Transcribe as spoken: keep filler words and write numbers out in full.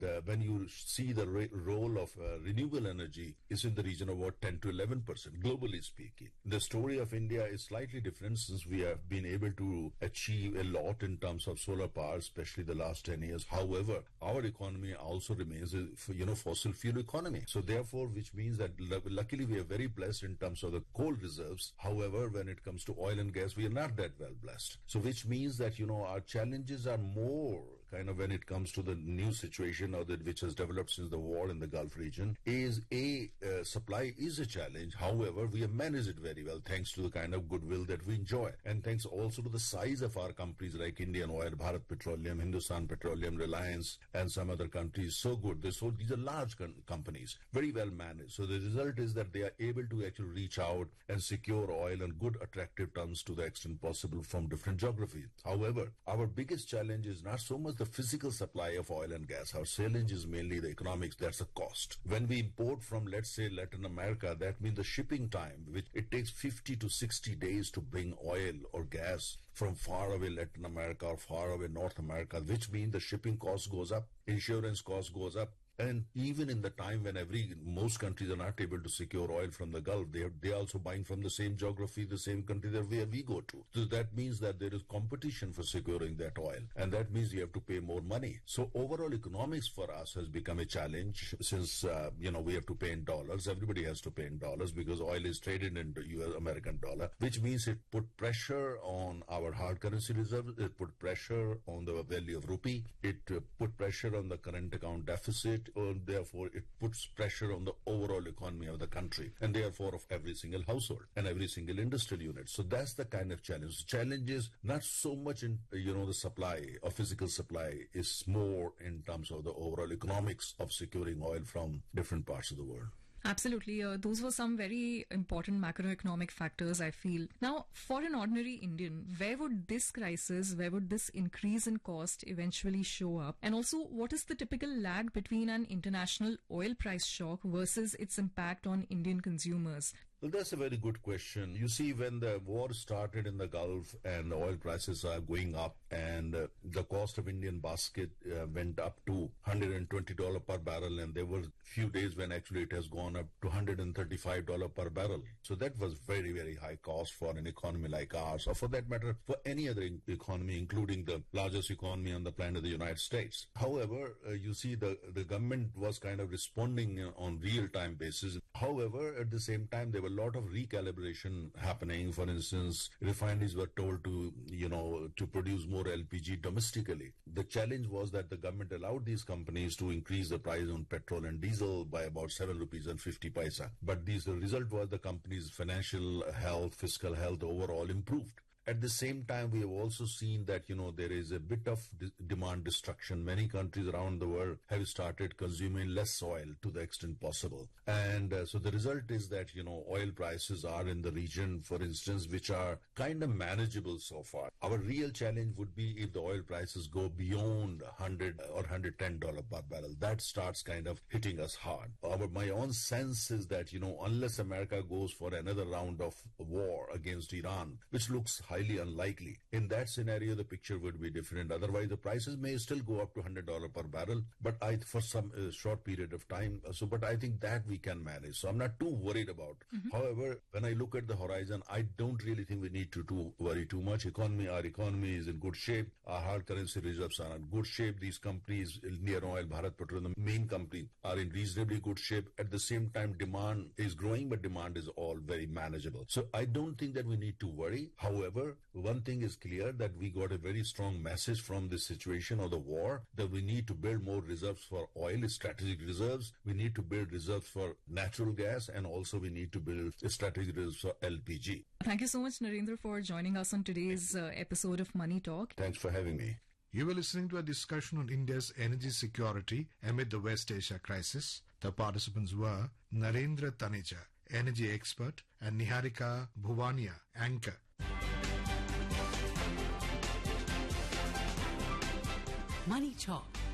uh, when you see the ra- role of uh, renewable energy is in the region of about ten to eleven percent, globally speaking. The story of India is slightly different since we have been able to achieve a lot in terms of solar power, especially the last ten years. However, our economy also remains a you know, fossil fuel economy. So therefore, which means that l- luckily we are very blessed in terms of the coal reserves. However, when it comes to oil and gas, we are not that well blessed. So which means that, you know, our challenges are more kind of when it comes to the new situation or that which has developed since the war in the Gulf region is a uh, supply is a challenge. However, we have managed it very well thanks to the kind of goodwill that we enjoy, and thanks also to the size of our companies like Indian Oil, Bharat Petroleum, Hindustan Petroleum, Reliance, and some other countries. So good. They're so these are large con- companies, very well managed. So the result is that they are able to actually reach out and secure oil on good, attractive terms to the extent possible from different geographies. However, our biggest challenge is not so much the physical supply of oil and gas. Our challenge is mainly the economics. That's the cost. When we import from, let's say, Latin America, that means the shipping time, which it takes fifty to sixty days to bring oil or gas from far away Latin America or far away North America, which means the shipping cost goes up, insurance cost goes up. And even in the time when every most countries are not able to secure oil from the Gulf, they are they are also buying from the same geography, the same country that where we go to. So that means that there is competition for securing that oil, and that means you have to pay more money. So overall economics for us has become a challenge since uh, you know we have to pay in dollars. Everybody has to pay in dollars because oil is traded in the U S American dollar, which means it put pressure on our hard currency reserves. It put pressure on the value of rupee. It uh, put pressure on the current account deficit. Or therefore, it puts pressure on the overall economy of the country and therefore of every single household and every single industrial unit. So that's the kind of challenge. The challenge is not so much in, you know, the supply or physical supply, is more in terms of the overall economics of securing oil from different parts of the world. Absolutely. Uh, those were some very important macroeconomic factors, I feel. Now, for an ordinary Indian, where would this crisis, where would this increase in cost eventually show up? And also, what is the typical lag between an international oil price shock versus its impact on Indian consumers? Well, that's a very good question. You see, when the war started in the Gulf and the oil prices are going up and uh, the cost of Indian basket uh, went up to one hundred twenty dollars per barrel, and there were few days when actually it has gone up to one hundred thirty-five dollars per barrel. So that was very, very high cost for an economy like ours, or for that matter, for any other in- economy, including the largest economy on the planet, the United States. However, uh, you see the, the government was kind of responding uh, on real-time basis. However, at the same time, there were a lot of recalibration happening. For instance, refineries were told to, you know, to produce more L P G domestically. The challenge was that the government allowed these companies to increase the price on petrol and diesel by about seven rupees and fifty paisa. But this, the result was the company's financial health, fiscal health overall improved. At the same time, we have also seen that, you know, there is a bit of de- demand destruction. Many countries around the world have started consuming less oil to the extent possible. And uh, so the result is that, you know, oil prices are in the region, for instance, which are kind of manageable so far. Our real challenge would be if the oil prices go beyond one hundred or one hundred ten dollars per barrel. That starts kind of hitting us hard. Our, my own sense is that, you know, unless America goes for another round of war against Iran, which looks highly unlikely. In that scenario, the picture would be different. Otherwise, the prices may still go up to one hundred dollars per barrel, but I, for some uh, short period of time. So, but I think that we can manage. So I'm not too worried about. Mm-hmm. However, when I look at the horizon, I don't really think we need to too, worry too much. Economy, our economy is in good shape. Our hard currency reserves are in good shape. These companies, Indian Oil, Bharat Petroleum, the main companies, are in reasonably good shape. At the same time, demand is growing, but demand is all very manageable. So I don't think that we need to worry. However, one thing is clear, that we got a very strong message from this situation of the war, that we need to build more reserves for oil, strategic reserves. We need to build reserves for natural gas, and also we need to build strategic reserves for L P G. Thank you so much, Narendra, for joining us on today's uh, episode of Money Talk. Thanks for having me. You were listening to a discussion on India's energy security amid the West Asia crisis. The participants were Narendra Taneja, energy expert, and Niharika Bhuvania, anchor. Money Talk.